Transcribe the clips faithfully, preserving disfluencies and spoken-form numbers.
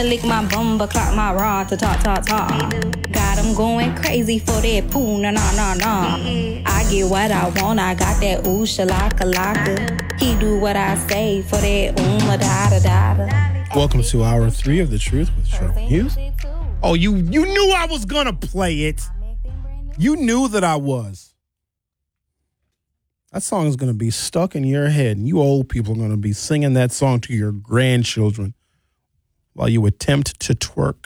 wanna lick my bum, but clock my rod to talk, talk, talk. Got them going crazy for that poo, nah, nah, nah, nah. I get what I want, I got that ooh, shalaka, laka. He do what I say for that oom, da, da, da, da. Welcome to hour three of The Truth with Sherwin Hughes. Oh, you you knew I was going to play it. You knew that I was. That song is going to be stuck in your head, and you old people are going to be singing that song to your grandchildren while you attempt to twerk.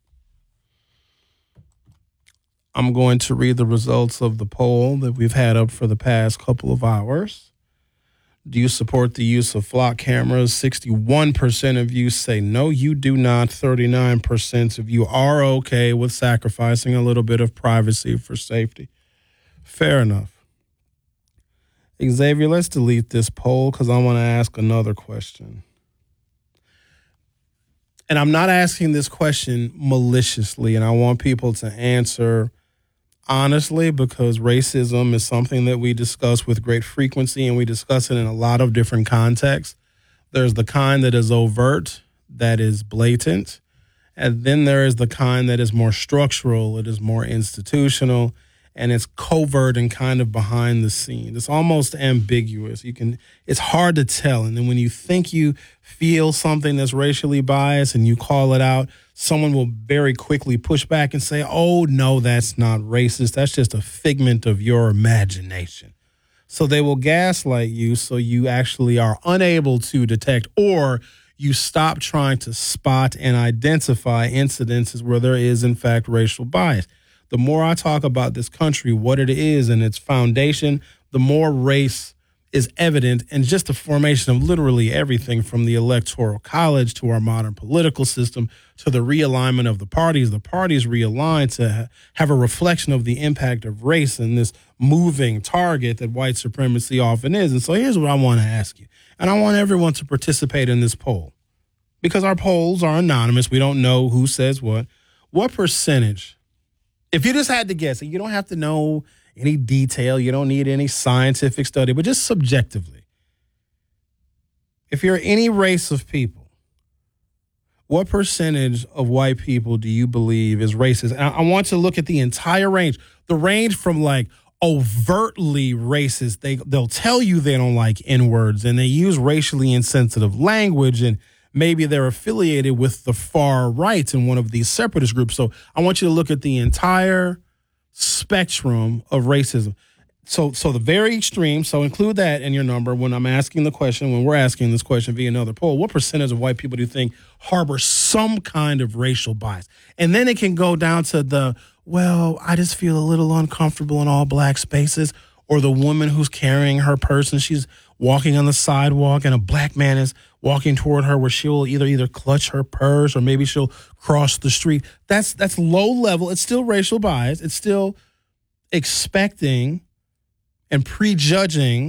I'm going to read the results of the poll that we've had up for the past couple of hours. Do you support the use of flock cameras? sixty-one percent of you say no, you do not. thirty-nine percent of you are okay with sacrificing a little bit of privacy for safety. Fair enough. Xavier, let's delete this poll because I want to ask another question. And I'm not asking this question maliciously, and I want people to answer honestly, because racism is something that we discuss with great frequency, and we discuss it in a lot of different contexts. There's the kind that is overt, that is blatant, and then there is the kind that is more structural, it is more institutional, and it's covert and kind of behind the scenes. It's almost ambiguous. You can, it's hard to tell. And then when you think you feel something that's racially biased and you call it out, someone will very quickly push back and say, oh, no, that's not racist. That's just a figment of your imagination. So they will gaslight you so you actually are unable to detect, or you stop trying to spot and identify incidences where there is, in fact, racial bias. The more I talk about this country, what it is and its foundation, the more race is evident in just the formation of literally everything from the Electoral College to our modern political system to the realignment of the parties. The parties realign to ha- have a reflection of the impact of race and this moving target that white supremacy often is. And so here's what I want to ask you. And I want everyone to participate in this poll because our polls are anonymous. We don't know who says what. What percentage, if you just had to guess, you don't have to know any detail, you don't need any scientific study, but just subjectively, if you're any race of people, what percentage of white people do you believe is racist? And I, I want to look at the entire range, the range from like overtly racist. They, they'll tell you they don't like N-words and they use racially insensitive language, and maybe they're affiliated with the far right in one of these separatist groups. So I want you to look at the entire spectrum of racism. So so the very extreme, so include that in your number when I'm asking the question, when we're asking this question via another poll, what percentage of white people do you think harbor some kind of racial bias? And then it can go down to the, well, I just feel a little uncomfortable in all black spaces, or the woman who's carrying her purse and she's walking on the sidewalk and a black man is walking toward her where she'll either either clutch her purse or maybe she'll cross the street. That's that's low level. It's still racial bias. It's still expecting and prejudging